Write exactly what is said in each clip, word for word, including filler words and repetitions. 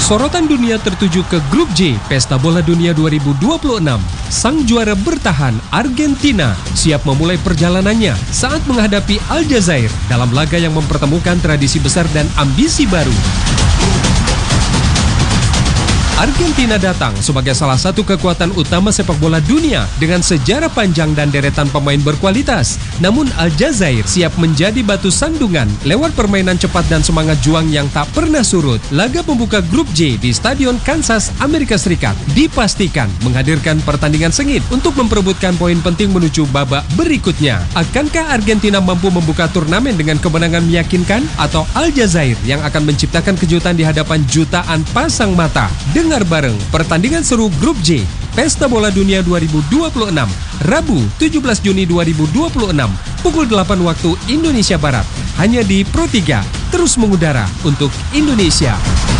Sorotan dunia tertuju ke Grup J, Pesta Bola Dunia dua ribu dua puluh enam. Sang juara bertahan, Argentina, siap memulai perjalanannya saat menghadapi Aljazair dalam laga yang mempertemukan tradisi besar dan ambisi baru. Argentina datang sebagai salah satu kekuatan utama sepak bola dunia dengan sejarah panjang dan deretan pemain berkualitas. Namun Aljazair siap menjadi batu sandungan lewat permainan cepat dan semangat juang yang tak pernah surut. Laga pembuka Grup J di Stadion Kansas, Amerika Serikat dipastikan menghadirkan pertandingan sengit untuk memperebutkan poin penting menuju babak berikutnya. Akankah Argentina mampu membuka turnamen dengan kemenangan meyakinkan atau Aljazair yang akan menciptakan kejutan di hadapan jutaan pasang mata? Dengar bareng pertandingan seru Grup J, Pesta Bola Dunia dua ribu dua puluh enam, Rabu tujuh belas Juni dua ribu dua puluh enam, pukul delapan waktu Indonesia Barat, hanya di Pro tiga, terus mengudara untuk Indonesia.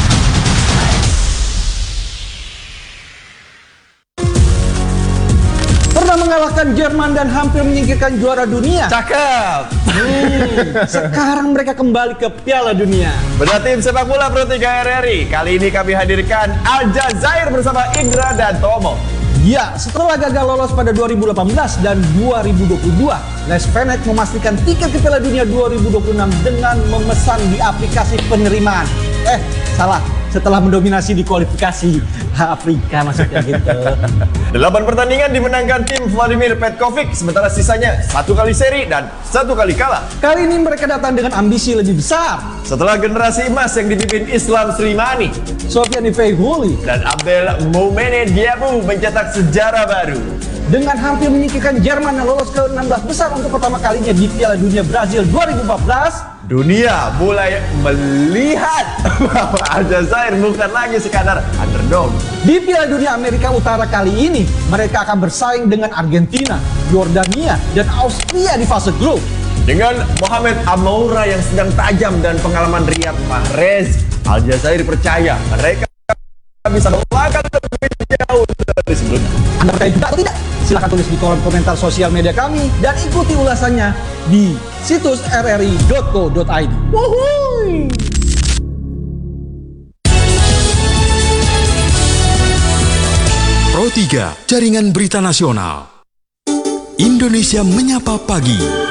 Pernah mengalahkan Jerman dan hampir menyingkirkan juara dunia. Cakep. Hmm, sekarang mereka kembali ke Piala Dunia. Benar tim sepak bola Pro tiga R R I. Kali ini kami hadirkan Aljazair bersama Indra dan Tomo. Ya, setelah gagal lolos pada dua ribu delapan belas dan dua ribu dua puluh dua, Les Penet memastikan tiket ke Piala Dunia dua ribu dua puluh enam dengan memesan di aplikasi penerimaan. Eh, salah. Setelah mendominasi di kualifikasi Afrika maksudnya gitu. Delapan pertandingan dimenangkan tim Vladimir Petkovic, sementara sisanya satu kali seri dan satu kali kalah. Kali ini mereka datang dengan ambisi lebih besar. Setelah generasi emas yang dipimpin Islam Slimani, Sofiane Feghouli, dan Abdel Moumene Diabou mencetak sejarah baru. Dengan hampir menyingkirkan Jerman yang lolos ke enam belas besar untuk pertama kalinya di Piala Dunia Brazil dua ribu empat belas, dunia mulai melihat bahwa Aljazair bukan lagi sekadar underdog. Di Piala Dunia Amerika Utara kali ini, mereka akan bersaing dengan Argentina, Yordania, dan Austria di fase grup. Dengan Mohamed Amoura yang sedang tajam dan pengalaman Riyad Mahrez, Aljazair percaya mereka bisa melangkah lebih jauh dari sebelumnya. Anda percaya juga atau tidak? Silahkan tulis di kolom komentar sosial media kami dan ikuti ulasannya di situs r r i dot co dot i d. Wuhui! Pro tiga, Jaringan Berita Nasional. Indonesia Menyapa Pagi.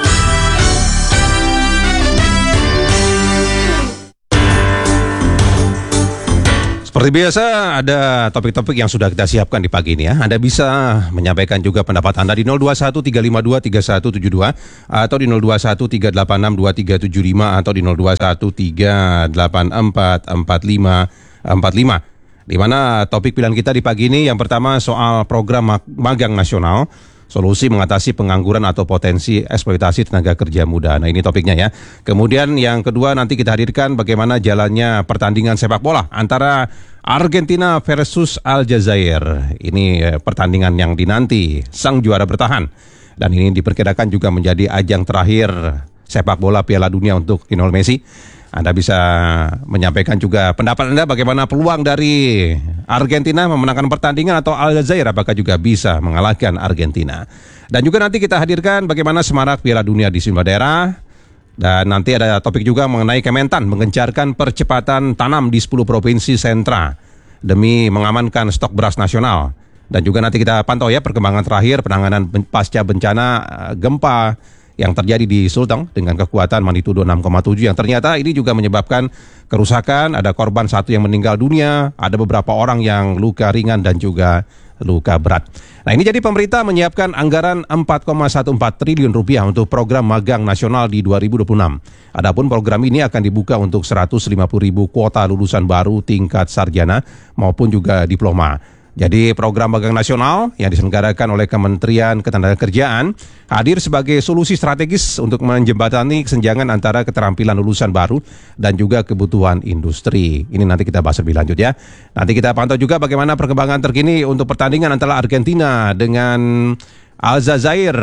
Seperti biasa, ada topik-topik yang sudah kita siapkan di pagi ini ya. Anda bisa menyampaikan juga pendapat Anda di nol dua satu tiga lima dua tiga satu tujuh dua atau di nol dua satu tiga delapan enam dua tiga tujuh lima atau di nol dua satu tiga delapan empat empat lima empat lima. Di mana topik pilihan kita di pagi ini yang pertama soal program magang nasional, solusi mengatasi pengangguran atau potensi eksploitasi tenaga kerja muda. Nah, ini topiknya ya. Kemudian yang kedua nanti kita hadirkan bagaimana jalannya pertandingan sepak bola antara Argentina versus Aljazair. Ini eh, pertandingan yang dinanti sang juara bertahan. Dan ini diperkirakan juga menjadi ajang terakhir sepak bola Piala Dunia untuk Lionel Messi. Anda bisa menyampaikan juga pendapat Anda bagaimana peluang dari Argentina memenangkan pertandingan atau Aljazair apakah juga bisa mengalahkan Argentina. Dan juga nanti kita hadirkan bagaimana semarak Piala Dunia di sejumlah daerah. Dan nanti ada topik juga mengenai Kementan mengencarkan percepatan tanam di sepuluh provinsi sentra demi mengamankan stok beras nasional. Dan juga nanti kita pantau ya perkembangan terakhir penanganan pasca bencana gempa yang terjadi di Sulteng dengan kekuatan magnitudo enam koma tujuh yang ternyata ini juga menyebabkan kerusakan, ada korban satu yang meninggal dunia, ada beberapa orang yang luka ringan dan juga luka berat. Nah, ini jadi pemerintah menyiapkan anggaran empat koma empat belas triliun rupiah untuk program magang nasional di dua ribu dua puluh enam. Adapun program ini akan dibuka untuk seratus lima puluh ribu kuota lulusan baru tingkat sarjana maupun juga diploma. Jadi program magang nasional yang diselenggarakan oleh Kementerian Ketenagakerjaan hadir sebagai solusi strategis untuk menjembatani kesenjangan antara keterampilan lulusan baru dan juga kebutuhan industri. Ini nanti kita bahas lebih lanjut ya. Nanti kita pantau juga bagaimana perkembangan terkini untuk pertandingan antara Argentina dengan Aljazair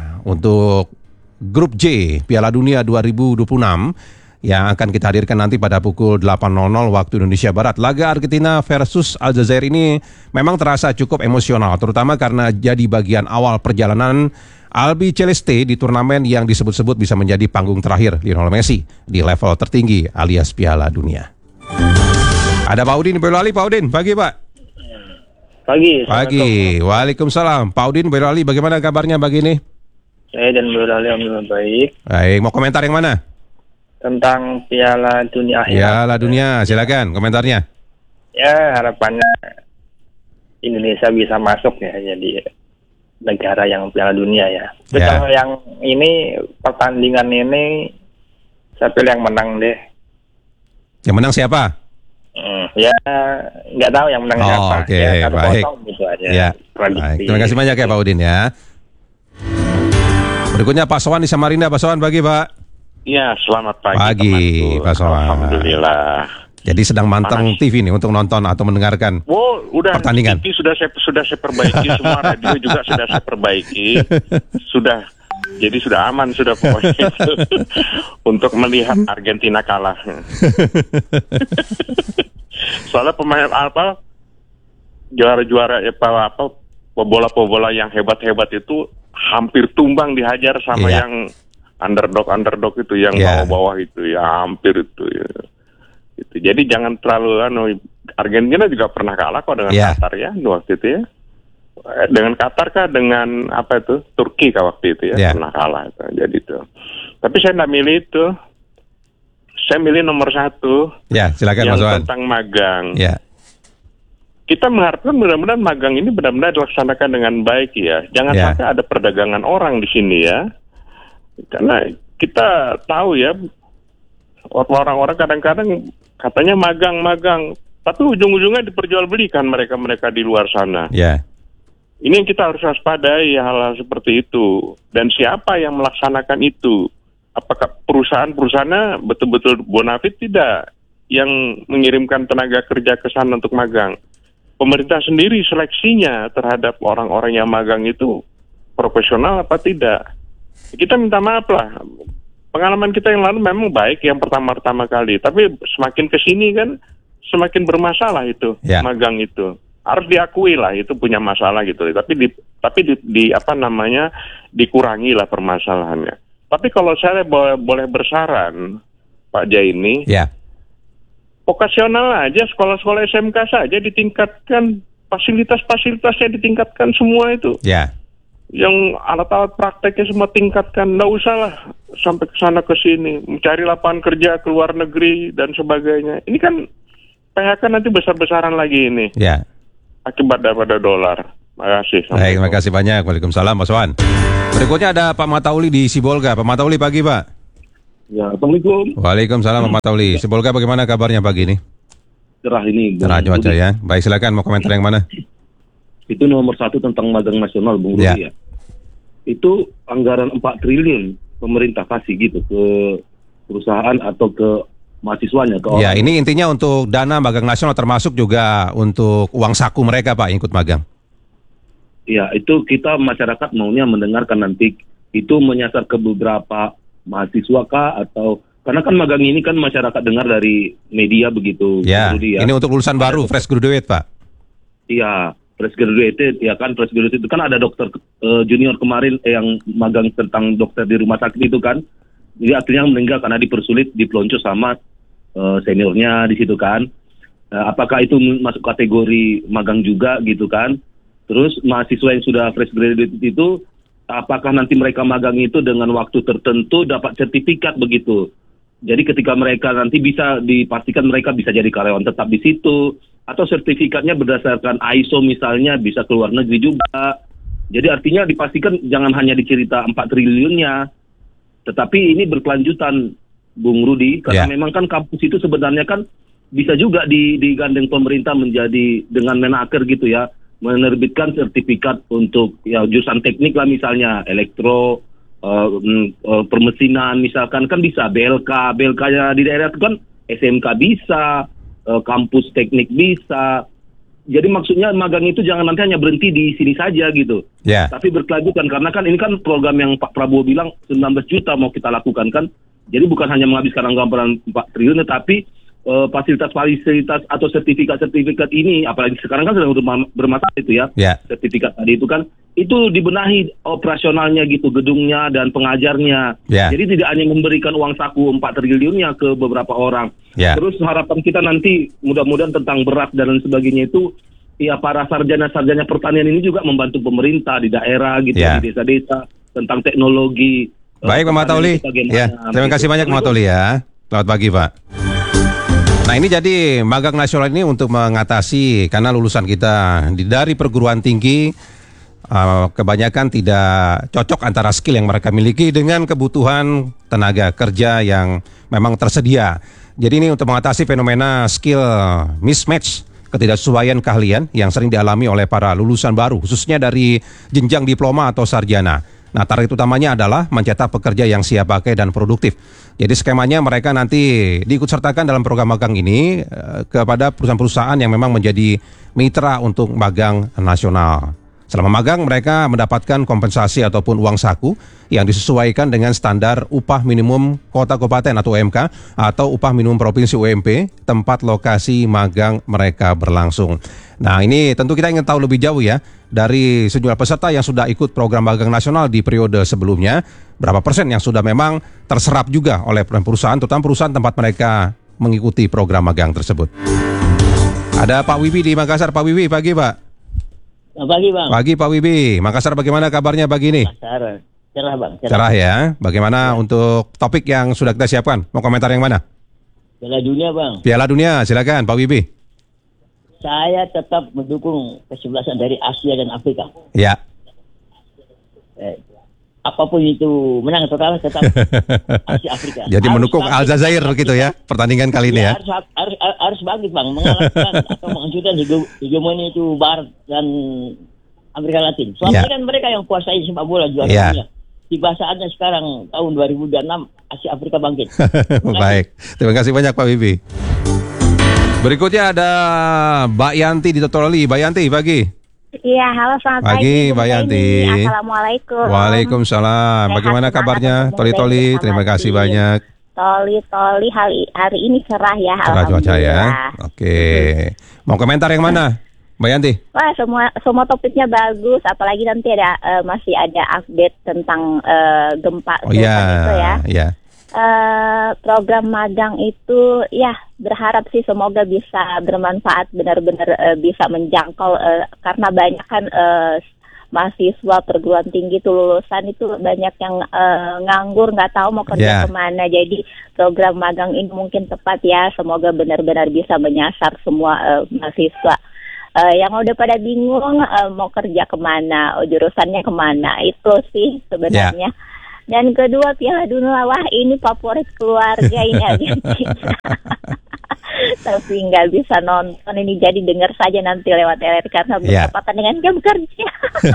untuk Grup J Piala Dunia dua ribu dua puluh enam. Yang akan kita hadirkan nanti pada pukul delapan waktu Indonesia Barat. Laga Argentina versus Aljazair ini memang terasa cukup emosional, terutama karena jadi bagian awal perjalanan Albi Celeste di turnamen yang disebut-sebut bisa menjadi panggung terakhir Lionel Messi di level tertinggi alias Piala Dunia. Ada Pak Udin Boyolali. Pak Udin, pagi Pak. Pagi. Pagi. Waalaikumsalam. Pak Udin Boyolali, bagaimana kabarnya pagi ini? Saya dan Boyolali alhamdulillah baik. Baik, mau komentar yang mana? Tentang Piala Dunia akhir. Piala Dunia, silakan komentarnya. Ya, harapannya Indonesia bisa masuk ya jadi negara yang Piala Dunia ya. Tapi Ya. kalau yang ini pertandingan ini saya pilih yang menang deh. Yang menang siapa? Hmm, ya nggak tahu yang menang Oh, siapa. oke, Ya, satu baik. kosong gitu aja. Ya, Prediksi. baik. Terima kasih banyak ya Pak Udin ya. Berikutnya Pak Sowan di Samarinda. Pak Sowan, pagi Pak. Ya, selamat pagi. Pagi, temanku. Pak Sowan. Alhamdulillah. Jadi sedang manteng Panas. T V nih untuk nonton atau mendengarkan. Wow, udah Pertandingan. T V sudah saya sudah saya perbaiki, semua radio juga sudah saya perbaiki. Sudah. Jadi sudah aman sudah pokoknya untuk melihat Argentina kalah. Soalnya pemain apa juara-juara apa apa pebola-pebola yang hebat-hebat itu hampir tumbang dihajar sama Iya. yang underdog-underdog itu yang Iya. bawah-bawah itu ya hampir itu ya. Itu. Jadi jangan terlalu anu Argentina juga pernah kalah kok dengan Iya. Qatar ya waktu itu ya. Eh, Dengan Qatar kah dengan apa itu Turki kah waktu itu ya Iya. pernah kalah itu. Jadi itu. Tapi saya nggak milih itu. Saya milih nomor satu Ya, silakan yang Mas Sowan. tentang magang. Ya, Kita mengharapkan mudah-mudahan magang ini benar-benar dilaksanakan dengan baik ya. Jangan Ya. sampai ada perdagangan orang di sini ya. Karena kita tahu ya orang-orang kadang-kadang katanya magang-magang, tapi ujung-ujungnya diperjualbelikan mereka-mereka di luar sana. ya, Ini yang kita harus waspadai hal-hal seperti itu. Dan siapa yang melaksanakan itu? Apakah perusahaan-perusahaannya betul-betul bonafit tidak yang mengirimkan tenaga kerja ke sana untuk magang? Pemerintah sendiri seleksinya terhadap orang-orang yang magang itu profesional apa tidak? Kita minta maaf lah. Pengalaman kita yang lalu memang baik yang pertama-tama kali, tapi semakin kesini kan semakin bermasalah itu Ya. magang itu. Harus diakui lah itu punya masalah gitu. Tapi di tapi di, di apa namanya dikurangi lah permasalahannya. Tapi kalau saya boleh, boleh bersaran Pak Jaini, ya, vokasional aja sekolah-sekolah S M K saja ditingkatkan, fasilitas-fasilitasnya ditingkatkan semua itu. ya. Yang alat-alat prakteknya semua tingkatkan, nggak usah lah sampai ke sana ke sini mencari lapangan kerja ke luar negeri dan sebagainya. Ini kan P H K nanti besar-besaran lagi ini Ya. akibat daripada dolar. Terima kasih. Baik, terima kasih banyak. Waalaikumsalam Mas Sowan. Berikutnya ada Pak Matauli di Sibolga. Pak Matauli, pagi Pak. Ya, Assalamualaikum. Waalaikumsalam Pak Matauli. Sibolga bagaimana kabarnya pagi ini? Cerah ini. Bung Cerah cuaca Rudi. ya. Baik, silakan mau komentar yang mana? Itu nomor satu tentang magang nasional, Bung Ya. Rudi ya. Itu anggaran empat triliun pemerintah kasih gitu ke perusahaan atau ke mahasiswanya. Ke Ya, orang. ini intinya untuk dana magang nasional termasuk juga untuk uang saku mereka Pak yang ikut magang. Ya, itu kita masyarakat maunya mendengarkan nanti itu menyasar ke beberapa mahasiswa kah atau karena kan magang ini kan masyarakat dengar dari media begitu. Ya, Bung Rudi, ya. ini untuk lulusan baru, fresh graduate Pak. Iya, fresh graduated ya kan, fresh graduated itu kan ada dokter eh, junior kemarin eh, yang magang tentang dokter di rumah sakit itu kan, jadi akhirnya meninggal karena dipersulit dipelonco sama eh, seniornya di situ kan. Eh, apakah itu masuk kategori magang juga gitu kan? Terus mahasiswa yang sudah fresh graduated itu, apakah nanti mereka magang itu dengan waktu tertentu dapat sertifikat begitu? Jadi ketika mereka nanti bisa dipastikan mereka bisa jadi karyawan tetap di situ, atau sertifikatnya berdasarkan I S O misalnya bisa keluar negeri juga. Jadi artinya dipastikan jangan hanya dicerita empat triliunnya, tetapi ini berkelanjutan, Bung Rudi, karena Ya. memang kan kampus itu sebenarnya kan bisa juga di- digandeng pemerintah menjadi dengan menaker gitu ya, menerbitkan sertifikat untuk ya jurusan teknik lah misalnya, elektro, uh, uh, permesinan misalkan kan bisa, B L K, B L K-nya di daerah itu kan S M K bisa, uh, kampus teknik bisa. Jadi maksudnya magang itu jangan nanti hanya berhenti di sini saja gitu. Ya. Tapi berkelanjutan karena kan ini kan program yang Pak Prabowo bilang sembilan belas juta mau kita lakukan kan. Jadi bukan hanya menghabiskan anggaran empat triliun tetapi uh, fasilitas-fasilitas atau sertifikat-sertifikat ini, apalagi sekarang kan sedang berma- bermasalah itu ya, Ya. sertifikat tadi itu kan, itu dibenahi operasionalnya gitu, gedungnya dan pengajarnya. Ya. Jadi tidak hanya memberikan uang saku empat triliunnya ke beberapa orang. Ya. Terus harapan kita nanti mudah-mudahan tentang beras dan lain sebagainya itu, ya para sarjana-sarjana pertanian ini juga membantu pemerintah di daerah gitu, Ya. di desa-desa tentang teknologi. Baik, Pak Matoli. Ya, terima kasih banyak, Pak Matoli ya. Selamat pagi, Pak. Nah, ini jadi magang nasional ini untuk mengatasi karena lulusan kita di- dari perguruan tinggi uh, kebanyakan tidak cocok antara skill yang mereka miliki dengan kebutuhan tenaga kerja yang memang tersedia. Jadi ini untuk mengatasi fenomena skill mismatch, ketidaksesuaian keahlian yang sering dialami oleh para lulusan baru, khususnya dari jenjang diploma atau sarjana. Nah, target utamanya adalah mencetak pekerja yang siap pakai dan produktif. Jadi skemanya mereka nanti diikutsertakan dalam program magang ini eh, kepada perusahaan-perusahaan yang memang menjadi mitra untuk magang nasional. Selama magang mereka mendapatkan kompensasi ataupun uang saku yang disesuaikan dengan standar upah minimum kota kabupaten atau U M K atau upah minimum provinsi U M P tempat lokasi magang mereka berlangsung. Nah, ini tentu kita ingin tahu lebih jauh ya dari sejumlah peserta yang sudah ikut program magang nasional di periode sebelumnya, berapa persen yang sudah memang terserap juga oleh perusahaan, terutama perusahaan tempat mereka mengikuti program magang tersebut. Ada Pak Wibi di Makassar. Pak Wibi, pagi Pak. Pagi Bang. Pagi Pak Wibi. Makassar bagaimana kabarnya pagi ini? Makassar. Cerah Bang. Cerah, Cerah ya. Bagaimana untuk topik yang sudah kita siapkan? Mau komentar yang mana? Piala Dunia Bang. Piala Dunia, silakan Pak Wibi. Saya tetap mendukung kesebelasan dari Asia dan Afrika. Ya. Eh, apapun itu menang atau kalah tetap Asia Afrika. Jadi Harus mendukung bangkit. Aljazair gitu ya pertandingan kali ini ya. Harus, harus, harus bangkit Bang, mengalahkan atau menghancurkan hege- hegemoni itu Barat dan Amerika Latin. Selama Ya. ini kan mereka yang kuasai sepak bola juara Ya. dunia. Tiba saatnya sekarang tahun dua ribu dua puluh enam Asia Afrika bangkit. Baik, terima kasih banyak Pak Wibi. Berikutnya ada Mbak Yanti di Totoli. Mbak Yanti, pagi. Iya, halo selamat Pagi, pagi. Bu Mbak Yanti. Zaini. Assalamualaikum. Waalaikumsalam. Sehat Bagaimana semangat kabarnya? untuk Bu Toli-toli, Zaini terima sama kasih tim. banyak. Toli-toli hari hari ini cerah ya. Cerah cuaca ya. Alhamdulillah. Oke. Mau komentar yang mana, Mbak Yanti? Wah, semua semua topiknya bagus, apalagi nanti ada eh, masih ada update tentang eh, gempa Oh gempa iya, itu ya. iya. Eh, program magang itu ya berharap sih semoga bisa bermanfaat, benar-benar eh, bisa menjangkau eh, karena banyak kan eh, mahasiswa perguruan tinggi itu lulusan itu banyak yang eh, nganggur, nggak tahu mau Yeah. kerja kemana. Jadi program magang ini mungkin tepat ya, semoga benar-benar bisa menyasar semua eh, mahasiswa. Eh, yang udah pada bingung eh, mau kerja kemana, oh, jurusannya kemana, itu sih sebenarnya. Dan kedua, Piala Dunia, wah ini favorit keluarga ini Argentina. Tapi nggak bisa nonton ini, jadi dengar saja nanti lewat L R karena Ya. bertepatan dengan jam kerja.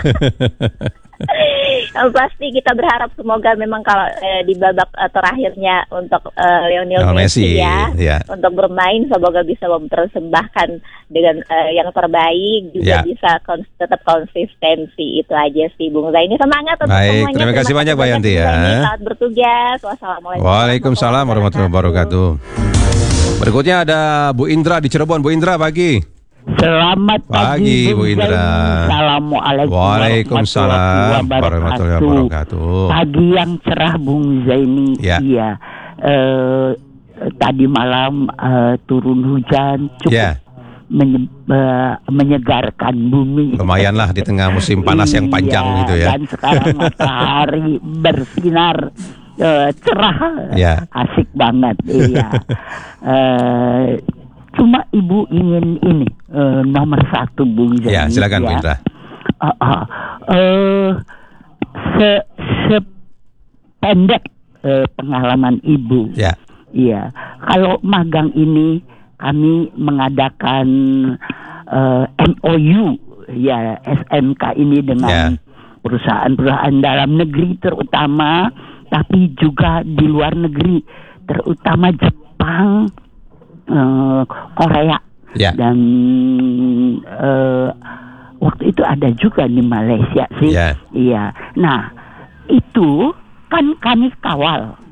Yang pasti kita berharap semoga memang kalau eh, di babak eh, terakhirnya untuk eh, Lionel Oh, Messi, Messi, ya, ya. untuk bermain semoga bisa mempersembahkan dengan eh, yang terbaik, juga Ya. bisa kons- tetap konsistensi. Itu aja sih Bung Zaini, semangat untuk Baik, semuanya. terima kasih banyak, Mbak Yanti, ya. Bung Zaini. Selamat bertugas. Wassalamualaikum Waalaikumsalam warahmatullahi wabarakatuh. Berikutnya ada Bu Indra di Cirebon. Bu Indra, pagi. Selamat Pagi, pagi, Bu Indra. Zaini. Assalamualaikum Waalaikumsalam warahmatullahi wabarakatuh. Pagi yang cerah, Bung Zaini. Ya. Iya. Eh, tadi malam eh, turun hujan cukup Ya, menye- eh, menyegarkan bumi. lumayan lah di tengah musim panas yang panjang Iya, gitu ya. Dan sekarang matahari bersinar eh, cerah, Ya. asik banget. Iya. Eh, cuma Ibu ingin ini eh, nomor satu, Bung Zaini. Ya, silakan Bu ya. Indra. Ah, ah. Eh, se sependek eh, pengalaman Ibu. Ya. Iya, kalau magang ini kami mengadakan eh, M O U ya S M K ini dengan Ya. perusahaan-perusahaan dalam negeri terutama, tapi juga di luar negeri, terutama Jepang, eh, Korea, Ya. dan eh, waktu itu ada juga di Malaysia sih. Ya. Iya. Nah, itu kan kami kawal.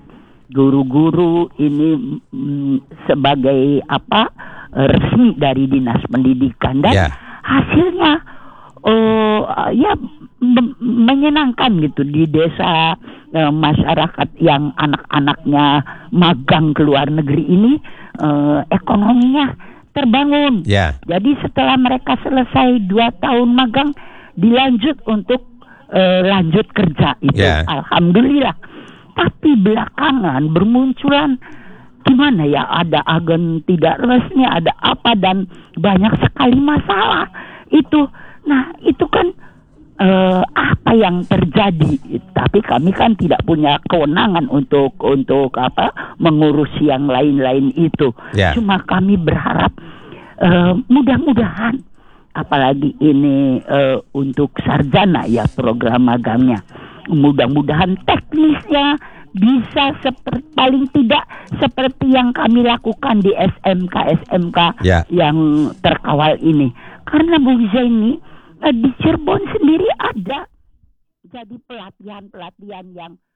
guru-guru ini mm, sebagai apa resmi dari dinas pendidikan dan Ya. hasilnya oh ya m- menyenangkan gitu di desa eh, masyarakat yang anak-anaknya magang ke luar negeri ini eh, ekonominya terbangun. Ya. Jadi setelah mereka selesai dua tahun magang dilanjut untuk eh, lanjut kerja itu. Ya. Alhamdulillah. Tapi belakangan bermunculan gimana ya, ada agen tidak resmi, ada apa, dan banyak sekali masalah itu. Nah itu kan eh, apa yang terjadi? Tapi kami kan tidak punya kewenangan untuk untuk apa mengurus yang lain-lain itu. Ya. Cuma kami berharap eh, mudah-mudahan, apalagi ini eh, untuk sarjana ya program magangnya, mudah-mudahan teknisnya bisa seperti paling tidak seperti yang kami lakukan di S M K S M K Ya. yang terkawal ini. Karena Bu Zaini eh, di Cirebon sendiri ada jadi pelatihan-pelatihan yang